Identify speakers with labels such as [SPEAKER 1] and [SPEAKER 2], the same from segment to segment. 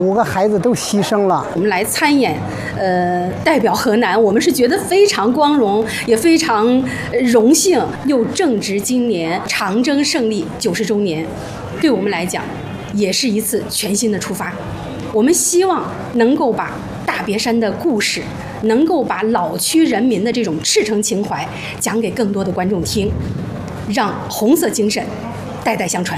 [SPEAKER 1] 5个孩子都牺牲了。
[SPEAKER 2] 我们来参演，代表河南，我们是觉得非常光荣，也非常荣幸。又正值今年长征胜利90周年，对我们来讲，也是一次全新的出发。我们希望能够把大别山的故事，能够把老区人民的这种赤诚情怀讲给更多的观众听，让红色精神代代相传。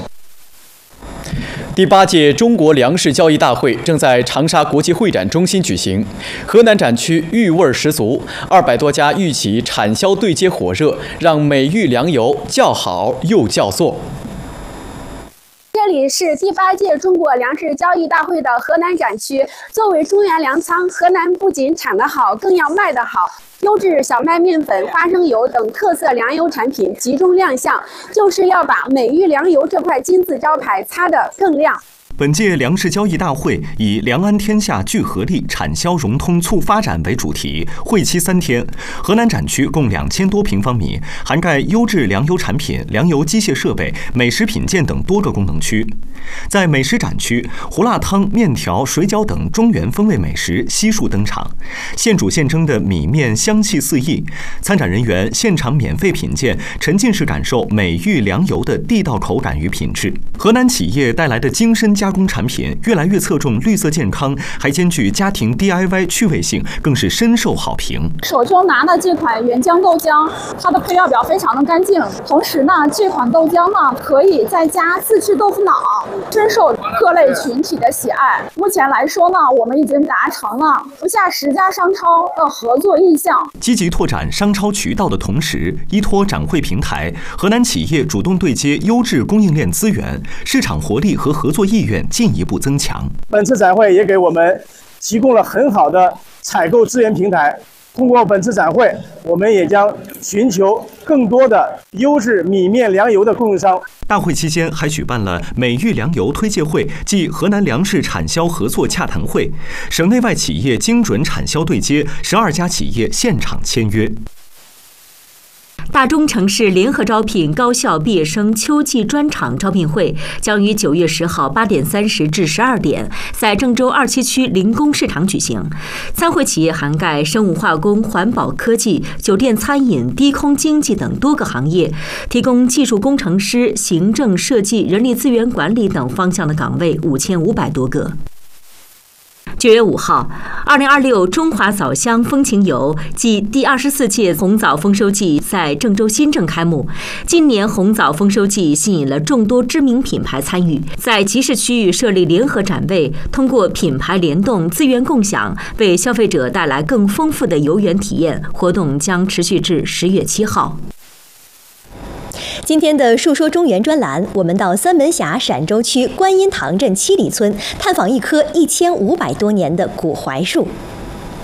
[SPEAKER 3] 第8届中国粮食交易大会正在长沙国际会展中心举行，河南展区芋味十足，200多家芋企产销对接火热，让美玉粮油叫好又叫座。
[SPEAKER 4] 这里是第8届中国粮食交易大会的河南展区。作为中原粮仓，河南不仅产得好，更要卖得好。优质小麦面粉、花生油等特色粮油产品集中亮相，就是要把美玉粮油这块金字招牌擦得更亮。
[SPEAKER 5] 本届粮食交易大会以“粮安天下聚合力，产销融通促发展”为主题，会期3天。河南展区共2000多平方米，涵盖优质粮油产品、粮油机械设备、美食品鉴等多个功能区。在美食展区，胡辣汤、面条、水饺等中原风味美食悉数登场，现煮现蒸的米面香气四溢。参展人员现场免费品鉴，沉浸式感受美玉粮油的地道口感与品质。河南企业带来的精深加工产品越来越侧重绿色健康，还兼具家庭 DIY 趣味性，更是深受好评。
[SPEAKER 6] 手中拿的这款原浆豆浆，它的配料表非常的干净，同时呢，这款豆浆呢可以再加自制豆腐脑，深受各类群体的喜爱。目前来说呢，我们已经达成了不下10家商超的合作意向。
[SPEAKER 5] 积极拓展商超渠道的同时，依托展会平台，河南企业主动对接优质供应链资源，市场活力和合作意愿进一步增强。
[SPEAKER 7] 本次展会也给我们提供了很好的采购资源平台。通过本次展会，我们也将寻求更多的优质米面粮油的供应商。
[SPEAKER 5] 大会期间还举办了美玉粮油推介会暨河南粮食产销合作洽谈会，省内外企业精准产销对接，12家企业现场签约。
[SPEAKER 8] 大中城市联合招聘高校毕业生秋季专场招聘会将于9月10号8点30至12点在郑州2七区临工市场举行。参会企业涵盖生物化工、环保科技、酒店餐饮、低空经济等多个行业，提供技术工程师、行政设计、人力资源管理等方向的岗位5500多个。9月5号，2026中华枣乡风情游暨第24届红枣丰收季在郑州新郑开幕。今年红枣丰收季吸引了众多知名品牌参与，在集市区域设立联合展位，通过品牌联动、资源共享，为消费者带来更丰富的游园体验。活动将持续至10月7号。
[SPEAKER 9] 今天的述说中原专栏，我们到三门峡陕州区观音塘镇七里村探访一棵1500多年的古槐树。